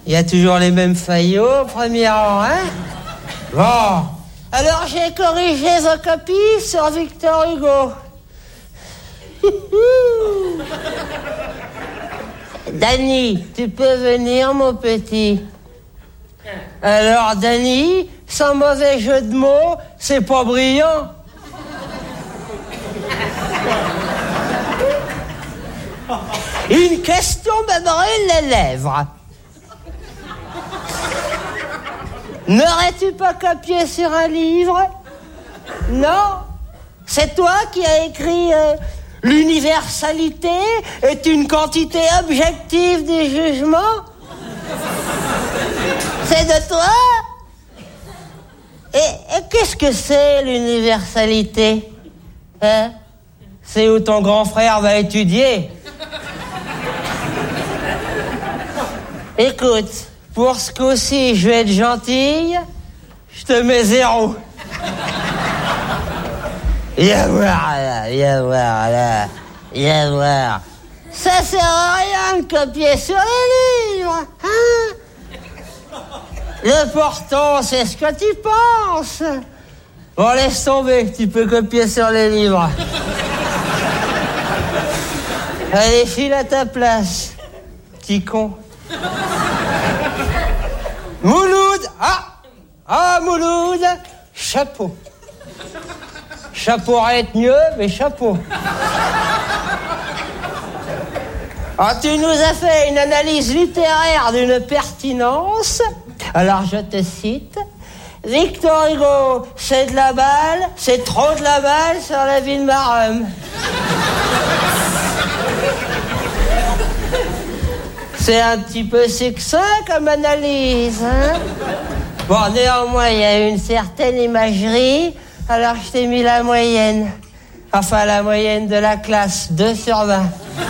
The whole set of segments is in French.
Il y a toujours les mêmes faillots au premier rang, hein? Bon. Alors, j'ai corrigé vos copies sur Victor Hugo. Danny, tu peux venir, mon petit. Alors, Danny, sans mauvais jeu de mots, c'est pas brillant. Une question me brûle les lèvres. N'aurais-tu pas copié sur un livre? Non. C'est toi qui as écrit l'universalité est une quantité objective du jugement? C'est de toi? Et qu'est-ce que c'est l'universalité? Hein? C'est où ton grand frère va étudier. Écoute, pour ce coup-ci, je vais être gentille, je te mets 0. Viens voir là, viens voir là, viens voir. Ça sert à rien de copier sur les livres, hein? L'important, c'est ce que tu penses. Bon, laisse tomber, tu peux copier sur les livres. Allez, file à ta place, petit con. Mouloud, Mouloud, chapeau. Chapeau aurait été mieux, mais chapeau. Tu nous as fait une analyse littéraire d'une pertinence. Alors je te cite. Victor Hugo, c'est de la balle, c'est trop de la balle sur la vie de Marum. C'est un petit peu succinct comme analyse, hein? Bon, néanmoins, il y a une certaine imagerie, alors je t'ai mis la moyenne. Enfin, la moyenne de la classe, 2 sur 20.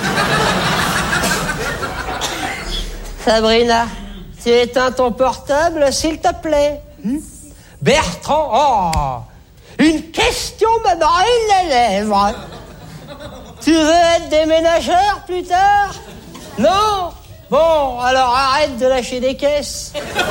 Sabrina, tu éteins ton portable, s'il te plaît. Bertrand, une question me brûle les lèvres. Tu veux être déménageur plus tard? Non? Bon, alors arrête de lâcher des caisses.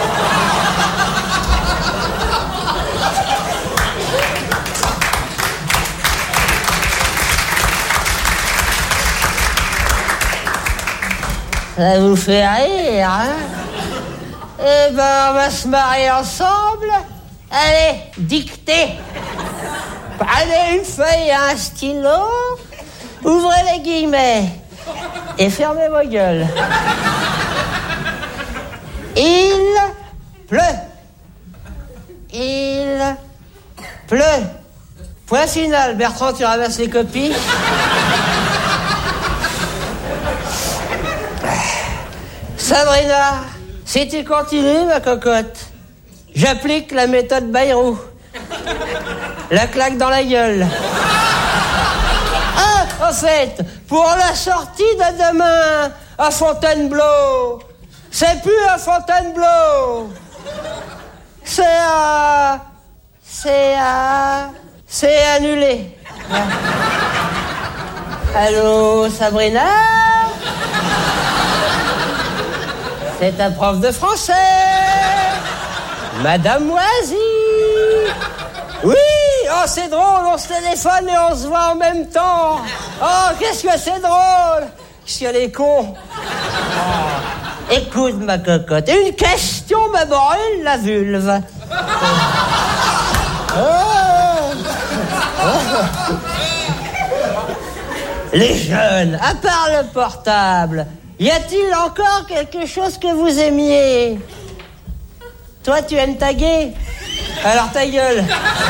Ça vous fait rire, hein? Eh ben, on va se marier ensemble. Allez, dictez. Prenez une feuille et un stylo. Ouvrez les guillemets. Et fermez vos gueules. Il pleut. Il pleut. Point final. Bertrand, tu ramasses les copies. Sabrina, si tu continues, ma cocotte, j'applique la méthode Bayrou. La claque dans la gueule. En fait, pour la sortie de demain à Fontainebleau, c'est plus à Fontainebleau. C'est annulé. Allô, Sabrina? C'est ta prof de français, Madame Moisy. Oui, c'est drôle, on se téléphone et on se voit en même temps. Qu'est-ce que c'est drôle. Je suis allé con. Écoute, ma cocotte, une question me brûle la vulve. Les jeunes, à part le portable, y a-t-il encore quelque chose que vous aimiez? Toi, tu aimes taguer? Alors ta gueule.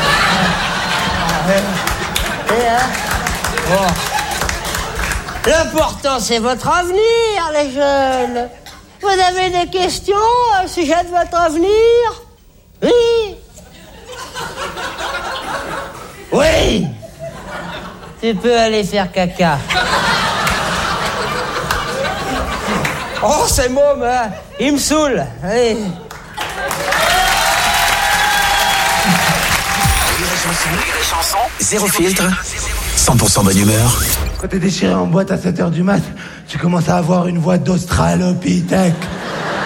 Bon. L'important, c'est votre avenir, les jeunes. Vous avez des questions au sujet de votre avenir? Oui. Oui. Tu peux aller faire caca. C'est môme, hein. Il me saoule. Allez. Les chansons, zéro filtre, 100% bonne humeur. Quand t'es déchiré en boîte à 7h du mat, tu commences à avoir une voix d'Australopithèque.